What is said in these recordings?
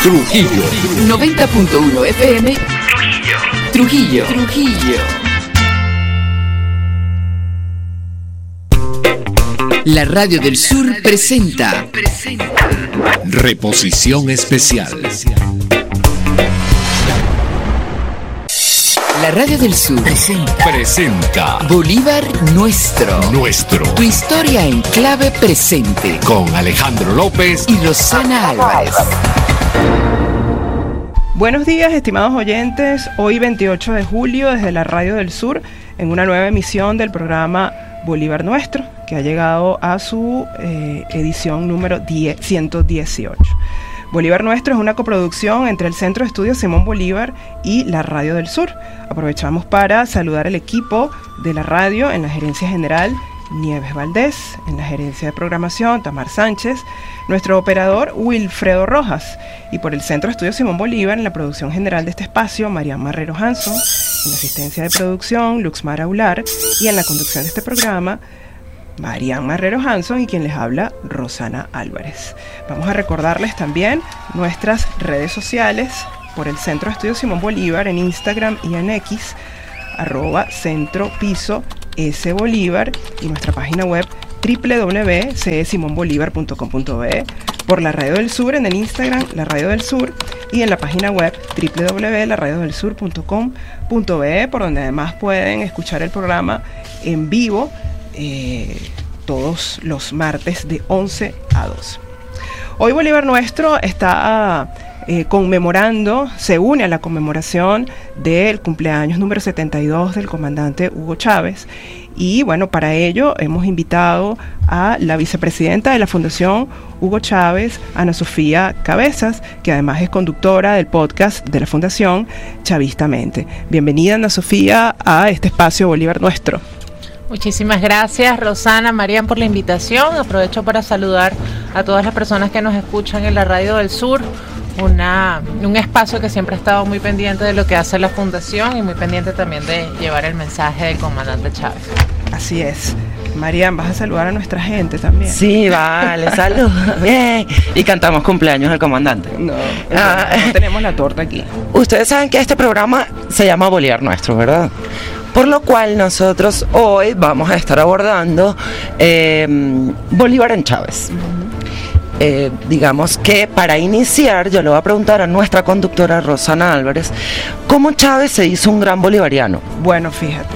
Trujillo. 90.1 FM. Trujillo. La Radio del Sur presenta Reposición Especial. La Radio del Sur presenta Bolívar Nuestro. Tu historia en clave presente. Con Alejandro López y Rosana Álvarez. Buenos días, estimados oyentes. Hoy 28 de julio desde la Radio del Sur en una nueva emisión del programa Bolívar Nuestro, que ha llegado a su edición número 118. Bolívar Nuestro es una coproducción entre el Centro de Estudios Simón Bolívar y la Radio del Sur. Aprovechamos para saludar al equipo de la radio en la gerencia general, Nieves Valdés, en la gerencia de programación, Tamar Sánchez, nuestro operador Wilfredo Rojas, y por el Centro de Estudios Simón Bolívar en la producción general de este espacio, Marian Marrero Hanson, en la asistencia de producción, Luxmar Aular, y en la conducción de este programa, Marian Marrero Hanson, y quien les habla, Rosana Álvarez. Vamos a recordarles también nuestras redes sociales por el Centro de Estudios Simón Bolívar en Instagram y en X, @centro_S_Bolívar, y nuestra página web www.cesimonbolivar.com.be, por la Radio del Sur en el Instagram, la Radio del Sur, y en la página web www.laradiodelsur.com.be, por donde además pueden escuchar el programa en vivo todos los martes de 11 a 12. Hoy Bolívar Nuestro está conmemorando, se une a la conmemoración del cumpleaños número 72 del comandante Hugo Chávez, y bueno, para ello hemos invitado a la vicepresidenta de la Fundación Hugo Chávez, Ana Sofía Cabezas, que además es conductora del podcast de la Fundación Chavistamente. Bienvenida, Ana Sofía, a este espacio Bolívar Nuestro. Muchísimas gracias, Rosana, Marian, por la invitación. Aprovecho para saludar a todas las personas que nos escuchan en la Radio del Sur, un espacio que siempre ha estado muy pendiente de lo que hace la Fundación y muy pendiente también de llevar el mensaje del comandante Chávez. Así es. Marian, ¿vas a saludar a nuestra gente también? Sí, vale, saludos. Bien. Y cantamos cumpleaños del comandante. No tenemos la torta aquí. Ustedes saben que este programa se llama Bolívar Nuestro, ¿verdad? Por lo cual nosotros hoy vamos a estar abordando Bolívar en Chávez. Digamos que para iniciar yo le voy a preguntar a nuestra conductora Rosana Álvarez, ¿cómo Chávez se hizo un gran bolivariano? Bueno, fíjate,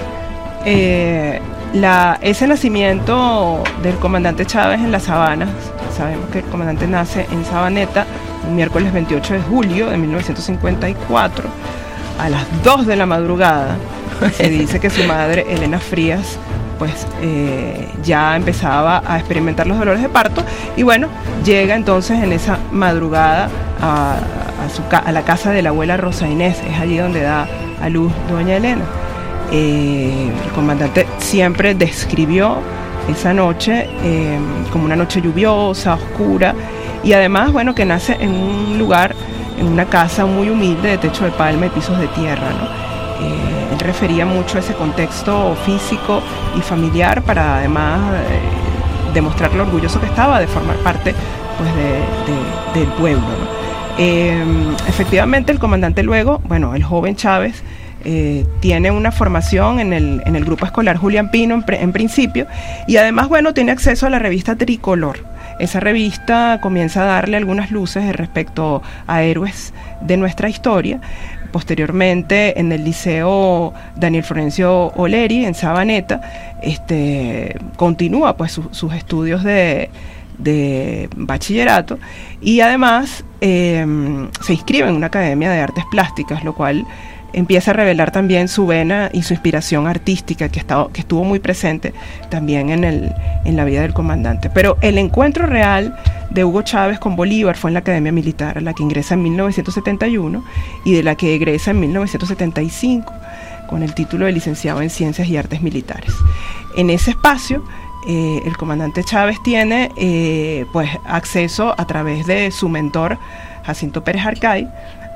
ese nacimiento del comandante Chávez en las Sabanas, sabemos que el comandante nace en Sabaneta un miércoles 28 de julio de 1954 a las 2 de la madrugada. Se dice que su madre, Elena Frías, pues ya empezaba a experimentar los dolores de parto, y bueno, llega entonces en esa madrugada a la casa de la abuela Rosa Inés. Es allí donde da a luz doña Elena. El comandante siempre describió esa noche como una noche lluviosa, oscura, y además, bueno, que nace en un lugar, en una casa muy humilde de techo de palma y pisos de tierra, ¿no? Él refería mucho a ese contexto físico y familiar para además demostrar lo orgulloso que estaba de formar parte, pues, del pueblo, ¿no? Efectivamente, el comandante luego, bueno, el joven Chávez, tiene una formación en el grupo escolar Julián Pino en principio, y además, bueno, tiene acceso a la revista Tricolor. Esa revista comienza a darle algunas luces respecto a héroes de nuestra historia. Posteriormente, en el Liceo Daniel Florencio Oleri, en Sabaneta, continúa pues sus estudios de bachillerato, y además se inscribe en una academia de artes plásticas, lo cual empieza a revelar también su vena y su inspiración artística que estuvo muy presente también en la vida del comandante. Pero el encuentro real de Hugo Chávez con Bolívar fue en la Academia Militar, a la que ingresa en 1971 y de la que egresa en 1975 con el título de licenciado en Ciencias y Artes Militares. En ese espacio, el comandante Chávez tiene pues acceso a través de su mentor Jacinto Pérez Arcay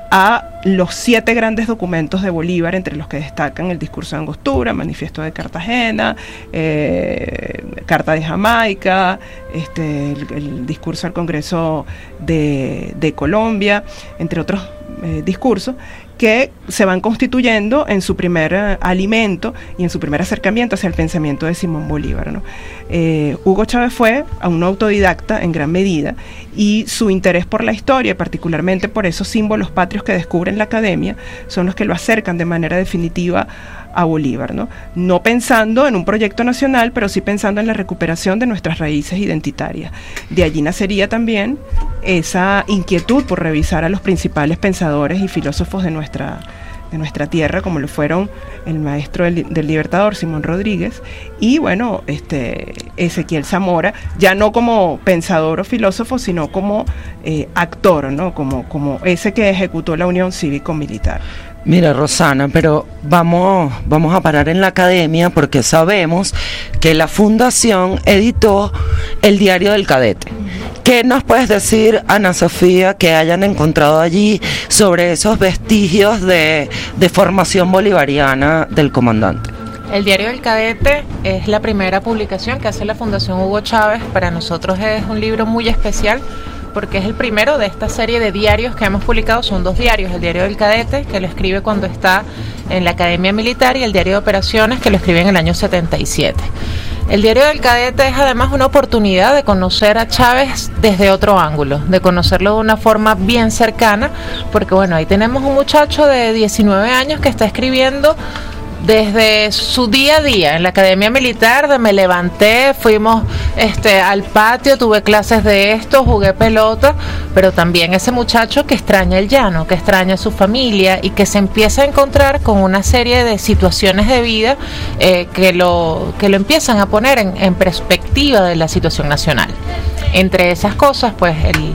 a los 7 grandes documentos de Bolívar, entre los que destacan el Discurso de Angostura, Manifiesto de Cartagena, Carta de Jamaica, el Discurso al Congreso de Colombia, entre otros discursos, que se van constituyendo en su primer alimento y en su primer acercamiento hacia el pensamiento de Simón Bolívar, ¿no? Hugo Chávez fue a un autodidacta en gran medida, y su interés por la historia, particularmente por esos símbolos patrios que descubre en la academia, son los que lo acercan de manera definitiva a Bolívar, ¿no? No pensando en un proyecto nacional, pero sí pensando en la recuperación de nuestras raíces identitarias. De allí nacería también esa inquietud por revisar a los principales pensadores y filósofos de nuestra tierra, como lo fueron el maestro del Libertador, Simón Rodríguez, y bueno, Ezequiel Zamora, ya no como pensador o filósofo, sino como actor, ¿no? Como ese que ejecutó la Unión Cívico-Militar. Mira, Rosana, pero vamos a parar en la academia, porque sabemos que la Fundación editó el Diario del Cadete. ¿Qué nos puedes decir, Ana Sofía, que hayan encontrado allí sobre esos vestigios de formación bolivariana del comandante? El Diario del Cadete es la primera publicación que hace la Fundación Hugo Chávez. Para nosotros es un libro muy especial, porque es el primero de esta serie de diarios que hemos publicado. Son 2 diarios: el Diario del Cadete, que lo escribe cuando está en la Academia Militar, y el Diario de Operaciones, que lo escribe en el año 77. El Diario del Cadete es además una oportunidad de conocer a Chávez desde otro ángulo, de conocerlo de una forma bien cercana, porque bueno, ahí tenemos un muchacho de 19 años que está escribiendo desde su día a día en la Academia Militar. Me levanté, fuimos al patio, tuve clases de esto, jugué pelota, pero también ese muchacho que extraña el llano, que extraña a su familia, y que se empieza a encontrar con una serie de situaciones de vida que lo empiezan a poner en perspectiva de la situación nacional. Entre esas cosas, pues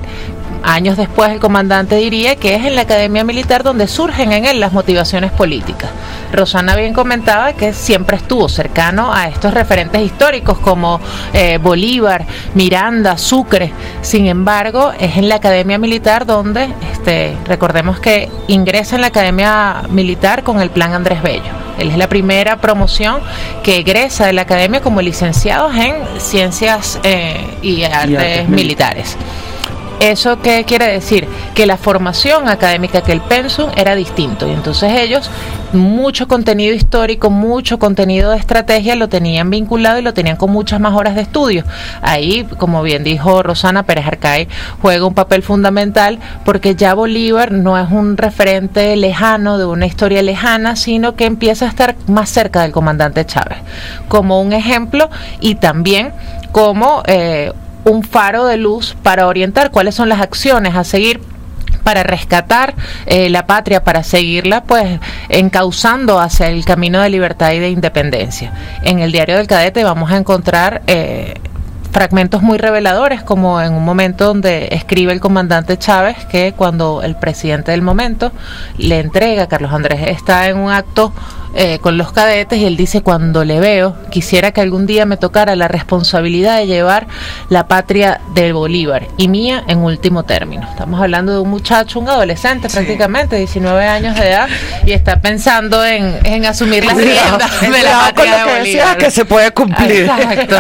años después el comandante diría que es en la Academia Militar donde surgen en él las motivaciones políticas. Rosana bien comentaba que siempre estuvo cercano a estos referentes históricos como Bolívar, Miranda, Sucre. Sin embargo, es en la Academia Militar donde, recordemos que ingresa en la Academia Militar con el Plan Andrés Bello. Él es la primera promoción que egresa de la Academia como licenciados en Ciencias y Artes Militares. ¿Eso qué quiere decir? Que la formación académica, que el pensum era distinto, y entonces ellos mucho contenido histórico, mucho contenido de estrategia lo tenían vinculado y lo tenían con muchas más horas de estudio. Ahí, como bien dijo Rosana, Pérez Arcay juega un papel fundamental, porque ya Bolívar no es un referente lejano de una historia lejana, sino que empieza a estar más cerca del comandante Chávez, como un ejemplo y también como un faro de luz para orientar cuáles son las acciones a seguir para rescatar la patria, para seguirla pues encauzando hacia el camino de libertad y de independencia. En el Diario del Cadete vamos a encontrar fragmentos muy reveladores, como en un momento donde escribe el comandante Chávez que cuando el presidente del momento le entrega, Carlos Andrés está en un acto con los cadetes, y él dice: cuando le veo, quisiera que algún día me tocara la responsabilidad de llevar la patria de Bolívar y mía en último término. Estamos hablando de un muchacho, un adolescente prácticamente, 19 años de edad, y está pensando en asumir las riendas de la patria de Bolívar. Que se puede cumplir. Exacto.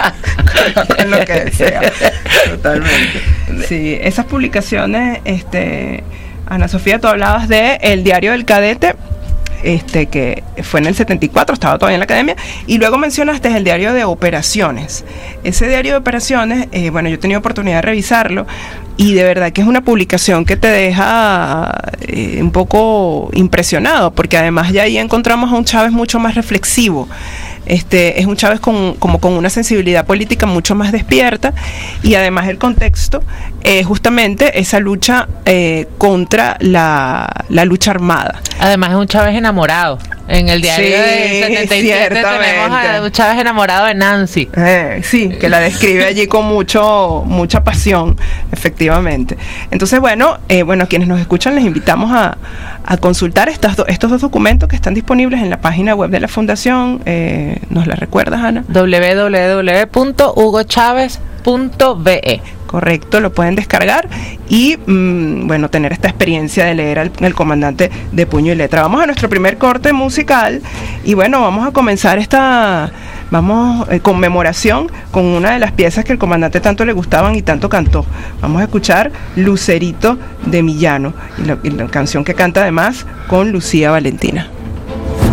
Es lo que desea. Totalmente. Sí, esas publicaciones, Ana Sofía, tú hablabas de el Diario del Cadete, que fue en el 74, estaba todavía en la academia, y luego mencionaste el Diario de Operaciones. Ese Diario de Operaciones, bueno, yo he tenido oportunidad de revisarlo, y de verdad que es una publicación que te deja un poco impresionado, porque además ya ahí encontramos a un Chávez mucho más reflexivo. Es un Chávez con una sensibilidad política mucho más despierta, y además el contexto es justamente esa lucha contra la lucha armada. Además es un Chávez enamorado. En el Diario del 77 tenemos a un Chávez enamorado de Nancy. Sí, que la describe allí con mucha pasión, efectivamente. Entonces, bueno, quienes nos escuchan les invitamos a consultar estos 2 documentos que están disponibles en la página web de la Fundación. ¿Nos la recuerdas, Ana? www.hugochaves.be. Correcto, lo pueden descargar y bueno, tener esta experiencia de leer al comandante de puño y letra. Vamos a nuestro primer corte musical y bueno, vamos a comenzar esta conmemoración con una de las piezas que el comandante tanto le gustaban y tanto cantó. Vamos a escuchar Lucerito de Millano y la canción que canta además con Lucía Valentina.